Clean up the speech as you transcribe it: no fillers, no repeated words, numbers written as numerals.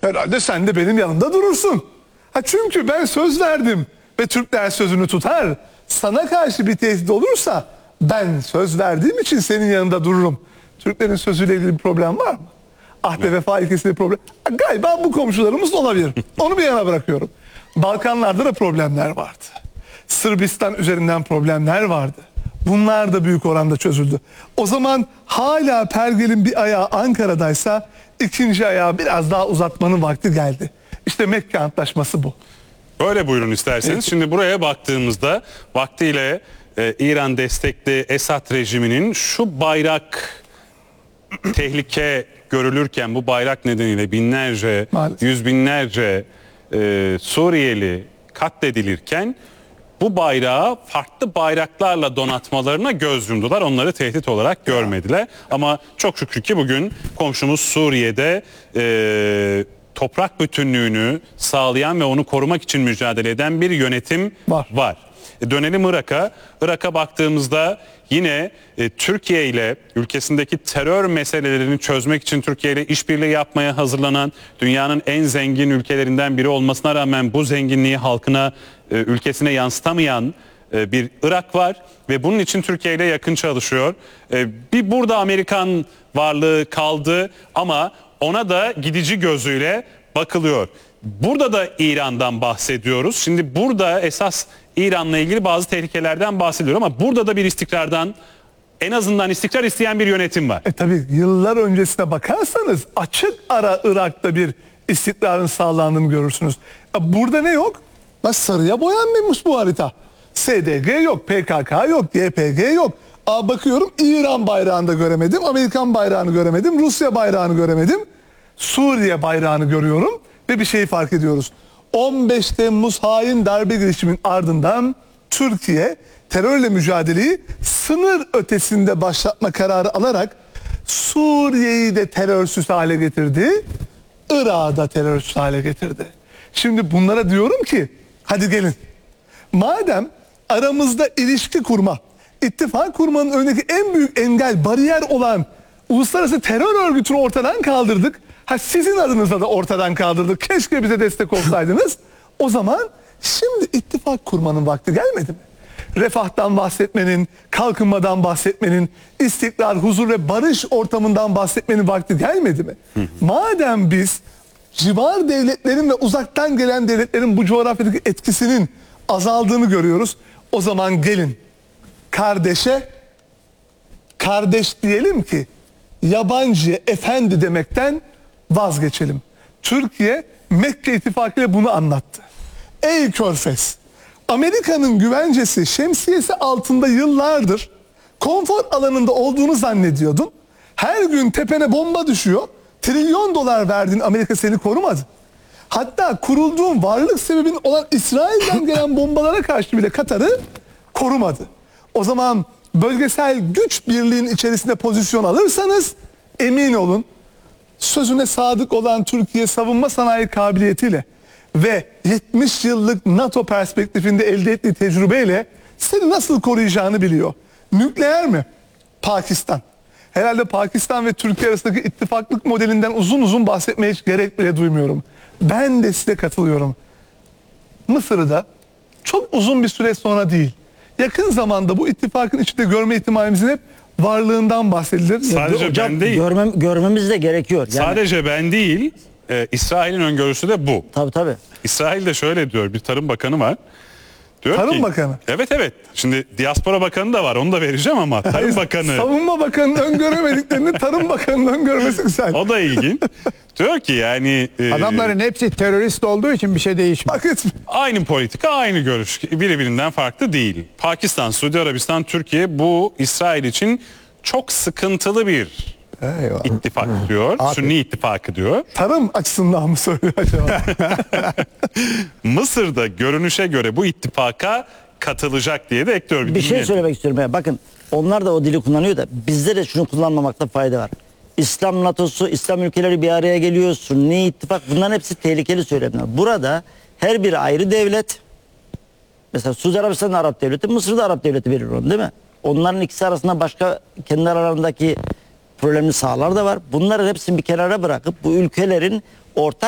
Herhalde sen de benim yanımda durursun. Çünkü ben söz verdim ve Türkler sözünü tutar. Sana karşı bir tehdit olursa ben söz verdiğim için senin yanında dururum. Türklerin sözüyle ilgili bir problem var mı? Ahde vefa ilkesiyle problem. Galiba bu komşularımız olabilir. Onu bir yana bırakıyorum. Balkanlarda da problemler vardı. Sırbistan üzerinden problemler vardı. Bunlar da büyük oranda çözüldü. O zaman hala pergelin bir ayağı Ankara'daysa ikinci ayağı biraz daha uzatmanın vakti geldi. İşte Mekke Antlaşması bu. Böyle buyurun isterseniz. Evet. Şimdi buraya baktığımızda vaktiyle İran destekli Esad rejiminin şu bayrak tehlike görülürken bu bayrak nedeniyle binlerce, yüz binlerce Suriyeli katledilirken bu bayrağı farklı bayraklarla donatmalarına göz yumdular. Onları tehdit olarak görmediler. Ama çok şükür ki bugün komşumuz Suriye'de toprak bütünlüğünü sağlayan ve onu korumak için mücadele eden bir yönetim var. Dönelim Irak'a. Irak'a baktığımızda yine Türkiye ile ülkesindeki terör meselelerini çözmek için Türkiye ile işbirliği yapmaya hazırlanan dünyanın en zengin ülkelerinden biri olmasına rağmen bu zenginliği halkına, ülkesine yansıtamayan bir Irak var ve bunun için Türkiye ile yakın çalışıyor. Bir burada Amerikan varlığı kaldı ama ona da gidici gözüyle bakılıyor. Burada da İran'dan bahsediyoruz. Şimdi burada esas İran'la ilgili bazı tehlikelerden bahsediyor ama burada da bir istikrardan, en azından istikrar isteyen bir yönetim var. Tabii yıllar öncesine bakarsanız açık ara Irak'ta bir istikrarın sağlandığını görürsünüz. Burada ne yok? Sarıya boyanmamış bu harita. SDG yok, PKK yok, YPG yok. Bakıyorum İran bayrağını da göremedim, Amerikan bayrağını göremedim, Rusya bayrağını göremedim. Suriye bayrağını görüyorum ve bir şeyi fark ediyoruz. 15 Temmuz hain darbe girişiminin ardından Türkiye terörle mücadeleyi sınır ötesinde başlatma kararı alarak Suriye'yi de terörsüz hale getirdi, Irak'ı da terörsüz hale getirdi. Şimdi bunlara diyorum ki hadi gelin. Madem aramızda ilişki kurma, ittifak kurmanın önündeki en büyük engel, bariyer olan uluslararası terör örgütünü ortadan kaldırdık. Sizin adınıza da ortadan kaldırdık. Keşke bize destek olsaydınız. O zaman şimdi ittifak kurmanın vakti gelmedi mi? Refahtan bahsetmenin, kalkınmadan bahsetmenin, istikrar, huzur ve barış ortamından bahsetmenin vakti gelmedi mi? Madem biz civar devletlerin ve uzaktan gelen devletlerin bu coğrafyadaki etkisinin azaldığını görüyoruz. O zaman gelin kardeş diyelim ki yabancıya efendi demekten vazgeçelim. Türkiye Mekke İttifakı ile bunu anlattı. Ey Körfez, Amerika'nın güvencesi, şemsiyesi altında yıllardır konfor alanında olduğunu zannediyordun. Her gün tepene bomba düşüyor. Trilyon dolar verdiğin Amerika seni korumadı. Hatta kurulduğun varlık sebebin olan İsrail'den gelen bombalara karşı bile Katar'ı korumadı. O zaman bölgesel güç birliğinin içerisinde pozisyon alırsanız emin olun sözüne sadık olan Türkiye savunma sanayi kabiliyetiyle ve 70 yıllık NATO perspektifinde elde ettiği tecrübeyle seni nasıl koruyacağını biliyor. Nükleer mi? Pakistan. Herhalde Pakistan ve Türkiye arasındaki ittifaklık modelinden uzun uzun bahsetmeye hiç gerek bile duymuyorum. Ben de size katılıyorum. Mısır'ı da çok uzun bir süre sonra değil, yakın zamanda bu ittifakın içinde görme ihtimalimizin hep varlığından bahsedilir. Sadece hocam, ben değil. Görmemiz de gerekiyor. Yani, sadece ben değil, İsrail'in öngörüsü de bu. Tabii. İsrail de şöyle diyor, bir tarım bakanı var. Diyor Tarım ki, Bakanı. Evet. Şimdi Diaspora Bakanı da var, onu da vereceğim ama Tarım Bakanı. Savunma Bakanı'nın öngöremediklerini Tarım Bakanı'nın öngörmesi güzel. O da ilginç. Diyor ki yani... Adamların hepsi terörist olduğu için bir şey değişmiyor. Aynı politika, aynı görüş. Birbirinden farklı değil. Pakistan, Suudi Arabistan, Türkiye bu İsrail için çok sıkıntılı bir ittifak diyor. Sünni ittifakı diyor. Tarım açısından mı söylüyor acaba? Mısır'da görünüşe göre bu ittifaka katılacak diye de ekliyor. Bir şey söylemek istiyorum. Ya. Bakın onlar da o dili kullanıyor da bizde de şunu kullanmamakta fayda var. İslam NATO'su, İslam ülkeleri bir araya geliyor. Sünni ittifak, bunların hepsi tehlikeli söylemler. Burada her bir ayrı devlet, mesela Suudi Arabistan Arap Devleti, Mısır'da Arap Devleti verir onu, değil mi? Onların ikisi arasında başka kendi aralarındaki problemli sahalar da var. Bunları hepsini bir kenara bırakıp bu ülkelerin ortak